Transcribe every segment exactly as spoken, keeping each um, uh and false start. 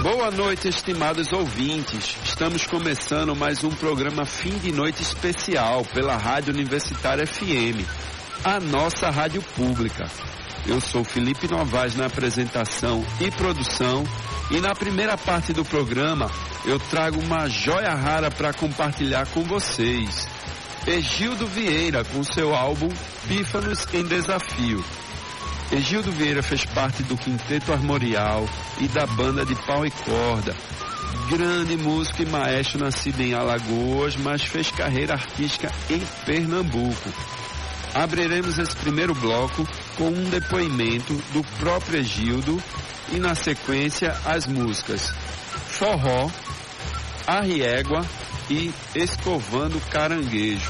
Boa noite, estimados ouvintes. Estamos começando mais um programa Fim de Noite especial pela Rádio Universitária F M, a nossa rádio pública. Eu sou Felipe Novaes na apresentação e produção e na primeira parte do programa eu trago uma joia rara para compartilhar com vocês. Egildo Vieira com seu álbum Pífanos em Desafio. Egildo Vieira fez parte do Quinteto Armorial e da banda de pau e corda. Grande músico e maestro nascido em Alagoas, mas fez carreira artística em Pernambuco. Abriremos esse primeiro bloco com um depoimento do próprio Egildo e na sequência as músicas Forró, Arriégua e Escovando Caranguejo.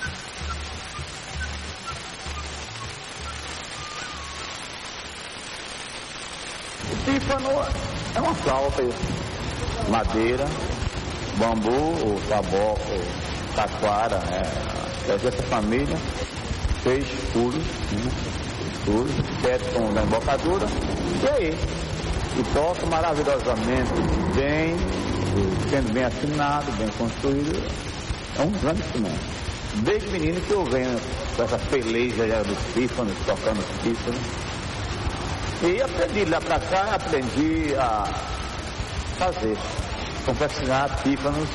O pífano é uma flauta, madeira, bambu, ou taboco, ou taquara, né? Essa família fez furos, né? furos, sete com na embocadura, e aí, e toca maravilhosamente bem, sendo bem afinado, bem construído, é um grande instrumento. Desde menino que eu venho com essa peleja já dos pífanos, tocando os pífanos. E aprendi lá pra cá, aprendi a fazer, confeccionar pífanos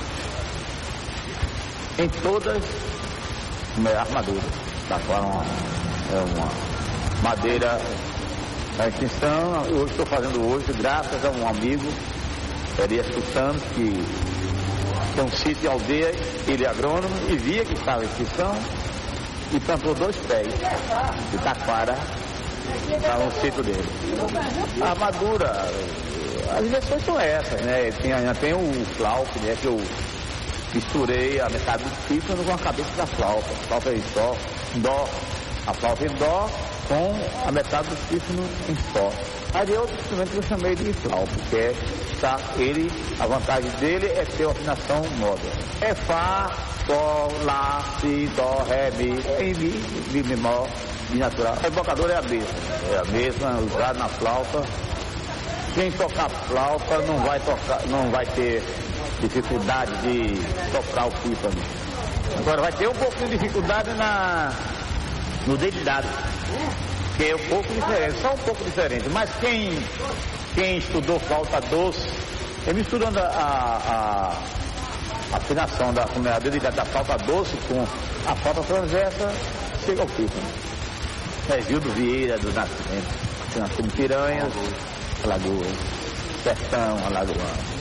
em todas as armaduras. Tá? Uma, é uma madeira da extinção, hoje estou fazendo hoje, graças a um amigo, Elias Sultano, que tem um sítio em aldeia, ele é agrônomo, e via que estava em extinção, e plantou dois pés de taquara. Está no sítio dele. A armadura, as invenções são essas, né? Tem, tem o flauta, né? Que eu misturei a metade do pífano com a cabeça da flauta. A flauta em dó, dó, a flauta em dó com a metade do pífano em sol. Aí outro instrumento que eu chamei de flauta, que é, tá, ele, a vantagem dele é ter uma afinação móvel. É Fá, Sol, Lá, Si, Dó, Ré, Mi, Ré, Mi, Mi, Mi, Mó. Natural. A embocadura é a mesma, é a mesma, usada na flauta. Quem tocar flauta não vai tocar, não vai ter dificuldade de tocar o pífano. Agora vai ter um pouco de dificuldade na no dedilhado, que é um pouco diferente, só um pouco diferente. Mas quem quem estudou flauta doce, é misturando a, a, a afinação da a dedilhada da flauta doce com a flauta transversa, chega ao pífano. É Egildo Vieira do Nascimento, nasceu em Piranhas, Alagoas, Sertão, Alagoas.